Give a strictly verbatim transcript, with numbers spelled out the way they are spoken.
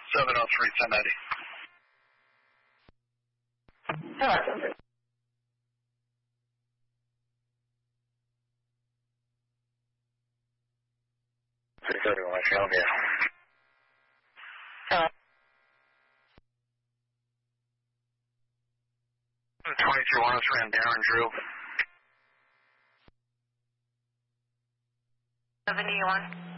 seven oh three, ten ninety. Hello. three thirty-one, Columbia. Hello. twenty-two one oh three on Darren Drew. seventy-one.